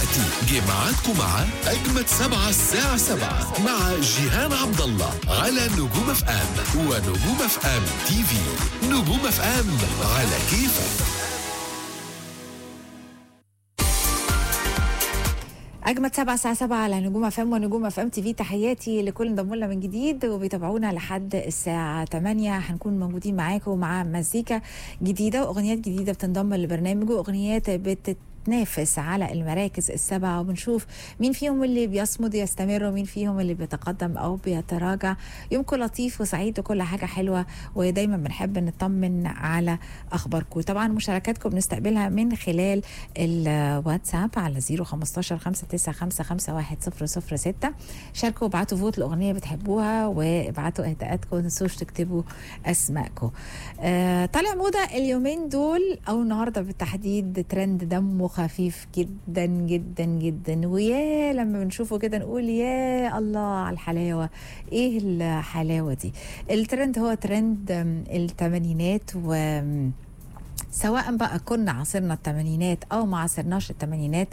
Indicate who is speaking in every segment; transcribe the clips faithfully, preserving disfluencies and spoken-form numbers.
Speaker 1: دلوقتي جه ميعادكم مع أجمد سبعة الساعة سبعة مع جيهان عبد الله على نجوم اف ام ونجوم اف ام تي في. نجوم اف ام على كيفك.
Speaker 2: أجمد سبعة الساعة سبعة على نجوم اف ام ونجوم اف ام تي في. تحياتي لكل انضموا لنا من جديد وبيتابعونا لحد الساعة ثمانية. هنكون موجودين معاكم مع مزيكا جديدة وأغنيات جديدة بتنضم للبرنامج وأغنيات بتت نافس على المراكز السبعة، وبنشوف مين فيهم اللي بيصمد يستمر ومين فيهم اللي بيتقدم أو بيتراجع. يومكم لطيف وسعيد وكل حاجة حلوة، ودايما بنحب نطمن على أخباركم. طبعا مشاركاتكم بنستقبلها من خلال الواتساب على صفر خمستاشر خمسة تسعة خمسة خمسة واحد صفر صفر ستة. شاركوا وابعتوا فوت الأغنية بتحبوها وابعتوا اهداءاتكم، متنسوش تكتبوا أسماءكم. آه طالع موضة اليومين دول أو النهاردة بالتحديد ترند دمه خفيف جدا جدا جدا، ويا لما بنشوفه كده نقول يا الله على الحلاوة. ايه الحلاوة دي؟ الترند هو ترند الثمانينات، و سواء بقى كنا عاصرنا الثمانينات او ما عاصرناش الثمانينات،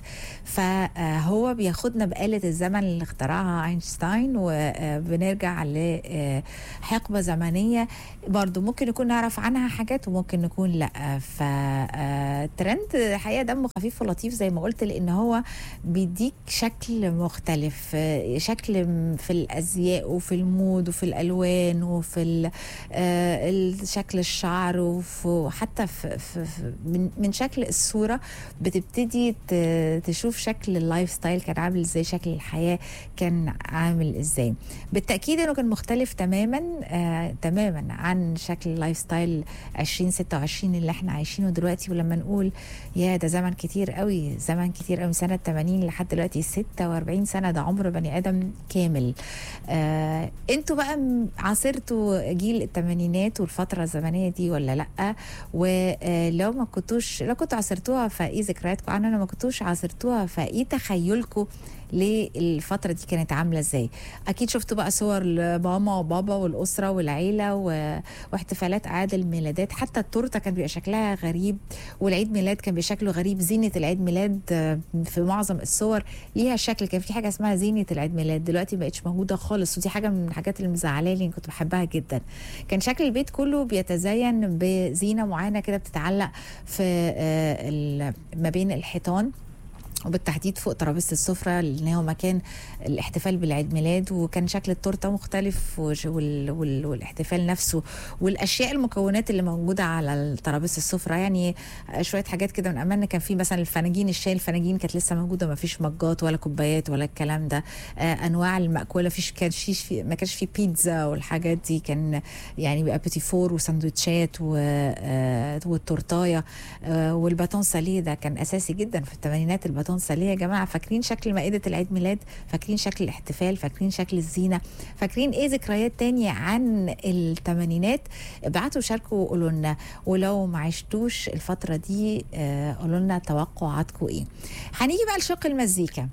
Speaker 2: فهو بياخدنا بآلة الزمن اللي اخترعها اينشتاين، وبنرجع لحقبة زمنية برضو ممكن نكون نعرف عنها حاجات وممكن نكون لا. فترند حقيقة دمه خفيف ولطيف زي ما قلت، لان هو بيديك شكل مختلف، شكل في الازياء وفي المود وفي الالوان وفي شكل الشعر وحتى في من, من شكل الصورة بتبتدي تشوف شكل اللايف ستايل كان عامل ازاي، شكل الحياة كان عامل ازاي. بالتأكيد انه كان مختلف تماما آه تماما عن شكل اللايف ستايل عشرين ستة وعشرين اللي احنا عايشينه دلوقتي. ولما نقول يا ده زمن كتير قوي، زمن كتير قوي، سنة ثمانين لحد دلوقتي ستة وأربعين سنة، ده عمر بني آدم كامل. آه انتوا بقى عاصرتوا جيل الثمانينات والفترة الزمنية دي ولا لأ؟ ولو ما كنتوش لو كنتوا عاصرتوها فايه ذكرياتكم عنها؟ لو ما كنتوش عاصرتوها فايه تخيلكم للفترة دي كانت عاملة ازاي؟ اكيد شفتوا بقى صور لماما وبابا والاسرة والعيلة و... واحتفالات اعياد الميلادات. حتى التورته كان بيبقى شكلها غريب، والعيد ميلاد كان بشكله غريب. زينة العيد ميلاد في معظم الصور ليها شكل، كان في حاجة اسمها زينة العيد ميلاد، دلوقتي ما بقتش موجودة خالص، ودي حاجة من الحاجات اللي مزعلاني، كنت بحبها جدا. كان شكل البيت كله بيتزين بزينة معينة كده بتتعلق في ما بين الحيطان، وبالتحديد فوق ترابيزه السفره لان هو مكان الاحتفال بالعيد ميلاد. وكان شكل التورته مختلف وال... وال... والاحتفال نفسه والاشياء المكونات اللي موجوده على ترابيزه السفره. يعني شويه حاجات كده من اماننا. كان في مثلا الفناجين الشاي، الفناجين كانت لسه موجوده، ما فيش مجات ولا كوبايات ولا الكلام ده. آه انواع المأكوله فيش، كان في ما كانش في بيتزا والحاجات دي، كان يعني بقى بيتي فور وساندوتشات و... آه والتورتايه آه والباتون ساليه. ده كان اساسي جدا في الثمانينات الباتون ساليه يا جماعه. فاكرين شكل مائده العيد ميلاد؟ فاكرين شكل الاحتفال؟ فاكرين شكل الزينه؟ فاكرين ايه ذكريات تانية عن الثمانينات؟ ابعتوا شاركوا وقولوا لنا. ولو ما عشتوش الفتره دي قولوا لنا توقعاتكم ايه. هنيجي بقى لشق المزيكا.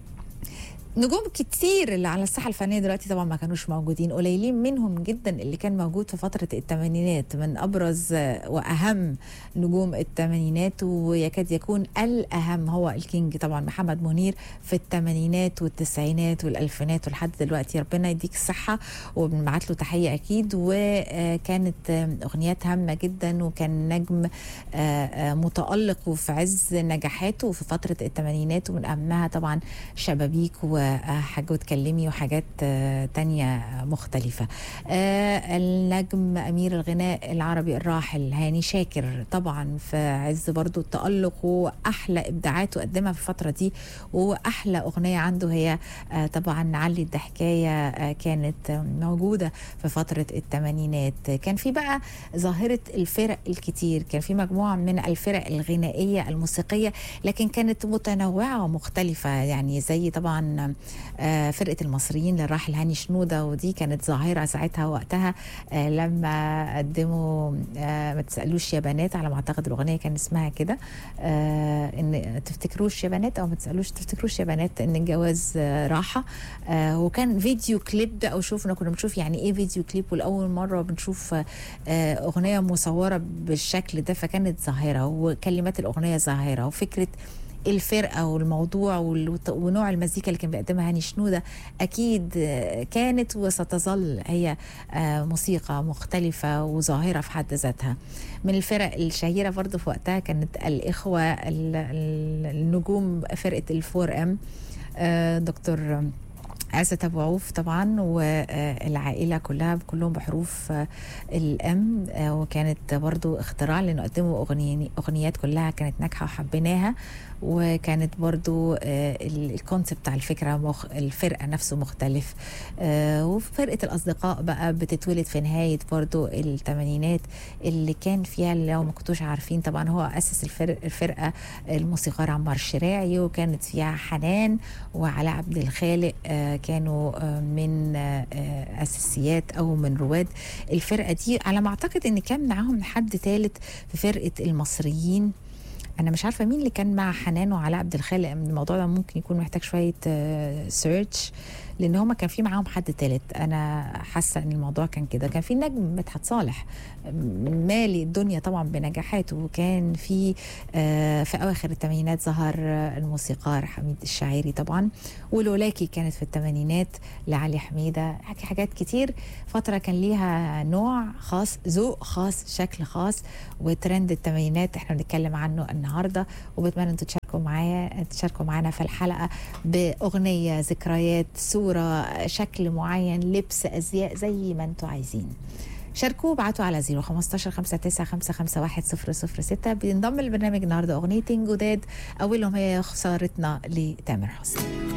Speaker 2: نجوم كتير اللي على الساحه الفنيه دلوقتي طبعا ما كانوش موجودين، قليلين منهم جدا اللي كان موجود في فتره الثمانينات. من ابرز واهم نجوم الثمانينات ويكاد يكون الاهم هو الكينج طبعا محمد منير في الثمانينات والتسعينات والالفينات ولحد دلوقتي. ربنا يديك الصحه وبنبعت له تحيه اكيد. وكانت اغنيات هامه جدا، وكان نجم متالق وفي عز نجاحاته في فتره الثمانينات، ومن اهمها طبعا شبابيك و حاجة وتكلمي وحاجات تانية مختلفة. النجم أمير الغناء العربي الراحل هاني شاكر طبعا في عز برضو التألق، وأحلى إبداعاته قدمها في الفترة دي. وأحلى أغنية عنده هي طبعا علي الضحكاية، كانت موجودة في فترة الثمانينات. كان في بقى ظاهرة الفرق الكتير، كان في مجموعة من الفرق الغنائية الموسيقية لكن كانت متنوعة ومختلفة. يعني زي طبعا فرقة المصريين للراحل هاني شنودة، ودي كانت ظاهرة ساعتها وقتها لما قدموا ما تسألوش يا بنات، على ما اعتقد الأغنية كان اسمها كده، ان تفتكروش يا بنات او ما تسألوش تفتكروش يا بنات ان الجواز راحة. وكان فيديو كليب، او شوفنا كنا بنشوف يعني ايه فيديو كليب، والأول مرة بنشوف أغنية مصورة بالشكل ده، فكانت ظاهرة وكلمات الأغنية ظاهرة وفكرة الفرقه والموضوع ونوع المزيكا اللي كان بيقدمها هاني شنوده اكيد كانت وستظل هي موسيقى مختلفه وظاهره في حد ذاتها. من الفرق الشهيره برضه في وقتها كانت الاخوه النجوم فرقه الفور ام، دكتور عزت أبو عوف طبعا والعائلة كلها كلهم بحروف الأم، وكانت برضو اختراع لأنه قدموا أغنيات كلها كانت ناجحة وحبيناها، وكانت برضو الكونسبت بتاع الفكرة مخ الفرقة نفسه مختلف. وفرقة الأصدقاء بقى بتتولد في نهاية برضو الثمانينات اللي كان فيها، لو ما كنتوش عارفين طبعا هو أسس الفرقة الموسيقار عمار الشراعي، وكانت فيها حنان وعلاء عبد الخالق كانوا من أساسيات أو من رواد الفرقة دي. على ما أعتقد إن كان معاهم حد ثالث في فرقة المصريين، أنا مش عارفة مين اللي كان مع حنان وعلاء عبد الخالق، الموضوع ده ممكن يكون محتاج شوية سيرش لأن هما كان في معاهم حد ثالث. أنا حاسة إن الموضوع كان كده. كان في النجم مدحت صالح مالي الدنيا طبعا بنجاحاته، وكان في في أواخر الثمانينات ظهر الموسيقار حميد الشاعري طبعا، ولولاكي كانت في الثمانينات لعلي حميدة. حاجات كتير، فترة كان ليها نوع خاص، ذوق خاص، شكل خاص، وترند الثمانينات احنا بنتكلم عنه النهارده. وبتمنى انتوا تشاركوا معايا تشاركوا معانا في الحلقة بأغنية، ذكريات، صورة، شكل معين، لبس، أزياء، زي ما انتوا عايزين. شاركوا وابعتوا على صفر خمستاشر خمسة تسعة خمسة خمسة واحد صفر صفر ستة. بينضم البرنامج النهارده أغنيتين جداد، أولهم هي خسارتنا لتامر حسني.